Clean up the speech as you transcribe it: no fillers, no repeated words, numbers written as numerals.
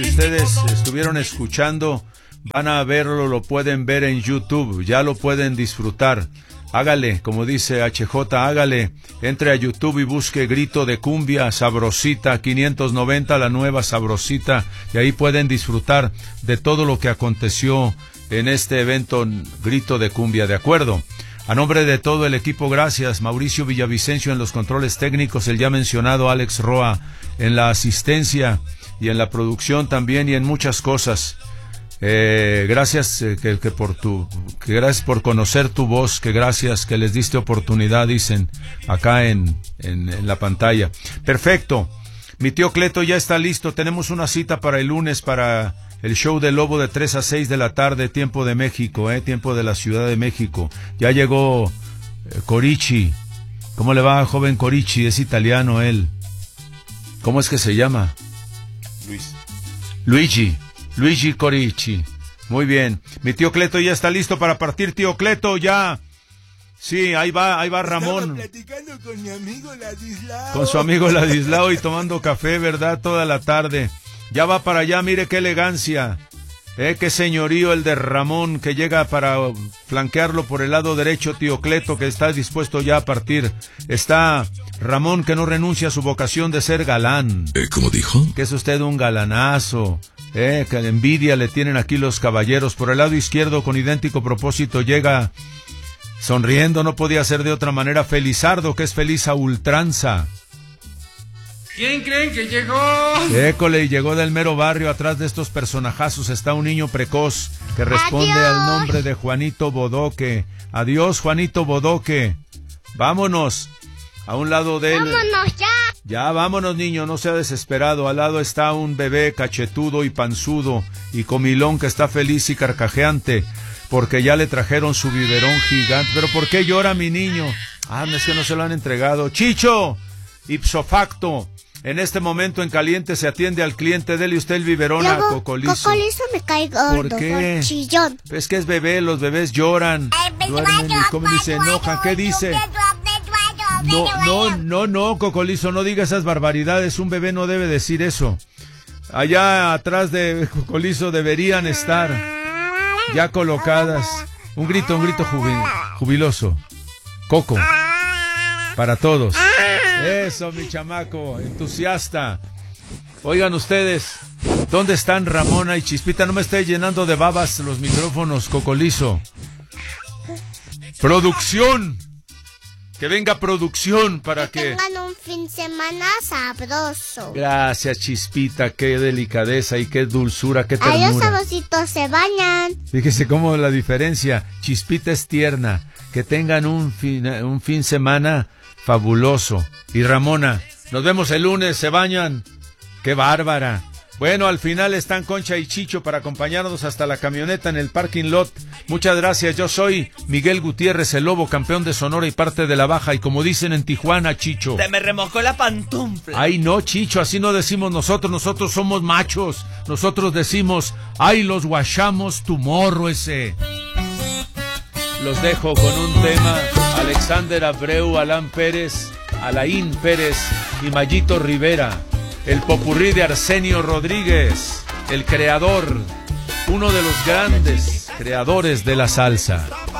Si ustedes estuvieron escuchando, van a verlo, lo pueden ver en YouTube, ya lo pueden disfrutar. Hágale, como dice HJ, hágale, entre a YouTube y busque Grito de Cumbia, Sabrosita 590, la nueva Sabrosita, y ahí pueden disfrutar de todo lo que aconteció en este evento Grito de Cumbia, ¿de acuerdo? A nombre de todo el equipo, gracias. Mauricio Villavicencio en los controles técnicos, el ya mencionado Alex Roa en la asistencia y en la producción también y en muchas cosas. Gracias gracias por conocer tu voz, que gracias que les diste oportunidad, dicen acá en la pantalla. Perfecto. Mi tío Cleto ya está listo. Tenemos una cita para el lunes para el show del Lobo de 3 a 6 de la tarde, tiempo de México, tiempo de la Ciudad de México. Ya llegó Corici. ¿Cómo le va, joven Corici? Es italiano él. ¿Cómo es que se llama? Luigi Corici. Muy bien. Mi tío Cleto ya está listo para partir, tío Cleto, ya. Sí, ahí va Ramón. Estaba platicando con mi amigo Ladislao. Con su amigo Ladislao y tomando café, ¿verdad? Toda la tarde. Ya va para allá, mire qué elegancia. Qué señorío el de Ramón, que llega para flanquearlo por el lado derecho, tío Cleto, que está dispuesto ya a partir. Está Ramón, que no renuncia a su vocación de ser galán. ¿Cómo dijo? Que es usted un galanazo. Que envidia le tienen aquí los caballeros. Por el lado izquierdo, con idéntico propósito, llega sonriendo, no podía ser de otra manera, Felizardo, que es feliz a ultranza. ¿Quién creen que llegó? École, y llegó del mero barrio. Atrás de estos personajazos está un niño precoz que responde al nombre de Juanito Bodoque. Adiós, Juanito Bodoque. Vámonos. A un lado de él. ¡Vámonos ya! Ya, vámonos, niño, no sea desesperado. Al lado está un bebé cachetudo y panzudo y comilón que está feliz y carcajeante porque ya le trajeron su biberón gigante. ¿Pero por qué llora mi niño? Es que no se lo han entregado. ¡Chicho! Ipso facto. En este momento en caliente se atiende al cliente. Dele usted el biberón a Cocolizo. Cocolizo me cae gordo. ¿Por qué? Por chillón. Es que es bebé, los bebés lloran. Duermen y comen y se enojan. ¿Qué dice? No, Cocolizo, no diga esas barbaridades. Un bebé no debe decir eso. Allá atrás de Cocolizo deberían estar ya colocadas. Un grito jubiloso. Coco. Para todos. Eso, mi chamaco, entusiasta. Oigan ustedes, ¿dónde están Ramona y Chispita? No me esté llenando de babas los micrófonos, Cocolizo. ¡Producción! Que venga producción para que tengan un fin de semana sabroso. Gracias, Chispita, qué delicadeza y qué dulzura, qué ternura. Ahí los sabrositos se bañan. Fíjese cómo la diferencia. Chispita es tierna. Que tengan un fin de semana fabuloso. Y Ramona, nos vemos el lunes, se bañan. ¡Qué bárbara! Bueno, al final están Concha y Chicho para acompañarnos hasta la camioneta en el parking lot. Muchas gracias, yo soy Miguel Gutiérrez, el Lobo, campeón de Sonora y parte de la Baja. Y como dicen en Tijuana, Chicho, Se me remojó la pantufla. ay no, Chicho, así no decimos nosotros somos machos. Nosotros decimos, ay, los guachamos tu morro ese. Los dejo con un tema. Alexander Abreu, Alan Pérez, Alain Pérez y Mayito Rivera. El popurrí de Arsenio Rodríguez, el creador, uno de los grandes creadores de la salsa.